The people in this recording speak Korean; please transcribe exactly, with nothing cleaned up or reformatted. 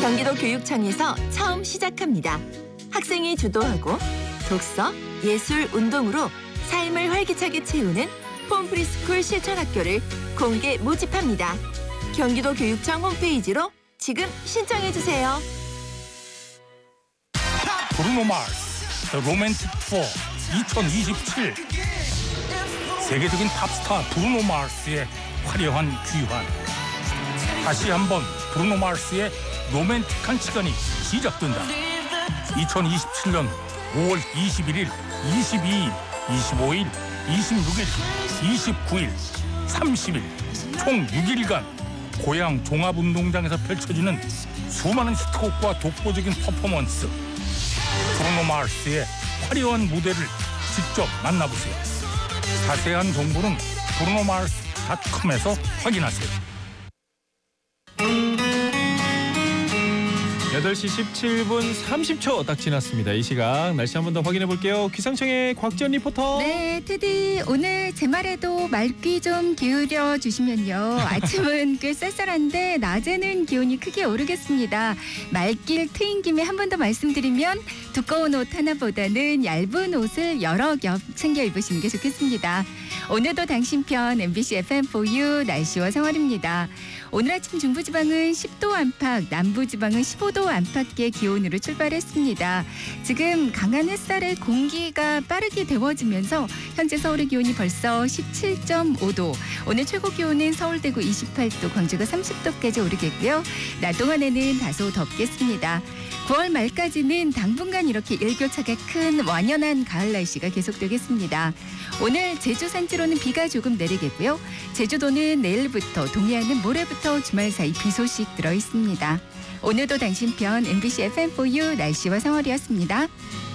경기도 교육청에서 처음 시작합니다. 학생이 주도하고 독서, 예술, 운동으로 삶을 활기차게 채우는 폼프리스쿨 실천학교를 공개 모집합니다. 경기도 교육청 홈페이지로 지금 신청해주세요. 브루노 마스 The Romantic Tour 이천이십칠. 세계적인 팝스타 브루노 마스의 화려한 귀환. 다시 한번 브루노 마스의 로맨틱한 시간이 시작된다. 이천이십칠 년 오월 이십일일, 이십이일, 이십오일, 이십육일, 이십구일, 삼십일 총 육 일간 고향 종합운동장에서 펼쳐지는 수많은 히트곡과 독보적인 퍼포먼스. 브루노 마스의 화려한 무대를 직접 만나보세요. 자세한 정보는 브루노 마스 닷컴에서 확인하세요. 여덟 시 십칠 분 삼십 초 딱 지났습니다. 이 시각 날씨 한 번 더 확인해 볼게요. 기상청의 곽지연 리포터. 네, 테디 오늘 제 말에도 말귀 좀 기울여 주시면요. 아침은 꽤 쌀쌀한데 낮에는 기온이 크게 오르겠습니다. 말귀를 트인 김에 한 번 더 말씀드리면 두꺼운 옷 하나보다는 얇은 옷을 여러 겹 챙겨 입으시는 게 좋겠습니다. 오늘도 당신 편 엠비씨 에프엠 포유 날씨와 생활입니다. 오늘 아침 중부지방은 십 도 안팎, 남부지방은 십오 도 안팎의 기온으로 출발했습니다. 지금 강한 햇살에 공기가 빠르게 데워지면서 현재 서울의 기온이 벌써 십칠 점 오 도, 오늘 최고 기온은 서울, 대구 이십팔 도, 광주가 삼십 도까지 오르겠고요. 낮 동안에는 다소 덥겠습니다. 구월 말까지는 당분간 이렇게 일교차가 큰 완연한 가을 날씨가 계속되겠습니다. 오늘 제주 산지로는 비가 조금 내리겠고요. 제주도는 내일부터, 동해안은 모레부터 주말 사이 비 소식 들어 있습니다. 오늘도 당신 편 엠비씨 에프엠 포유 날씨와 생활이었습니다.